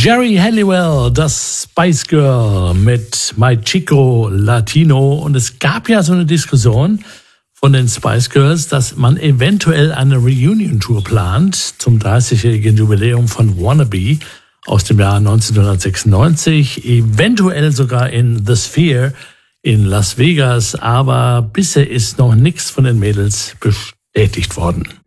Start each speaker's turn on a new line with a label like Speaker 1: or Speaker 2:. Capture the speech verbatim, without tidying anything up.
Speaker 1: Geri Halliwell, das Spice Girl mit My Chico Latino. Und es gab ja so eine Diskussion von den Spice Girls, dass man eventuell eine Reunion-Tour plant zum dreißigjährigen Jubiläum von Wannabe aus dem Jahr neunzehnhundertsechsundneunzig, eventuell sogar in The Sphere in Las Vegas, aber bisher ist noch nichts von den Mädels bestätigt worden.